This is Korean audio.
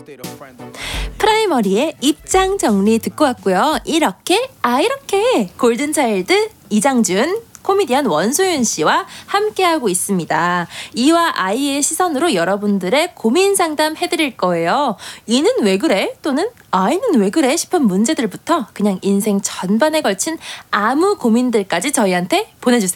프라이머리의 입장 정리 듣고 왔고요. 이렇게 이렇게 골든차일드 이장준, 코미디언 원소윤 씨와 함께하고 있습니다. 이와 아이의 시선으로 여러분들의 고민 상담 해드릴 거예요. 이는 왜 그래? 또는 아이는 왜 그래? 싶은 문제들부터 그냥 인생 전반에 걸친 아무 고민들까지 저희한테 보내주세요.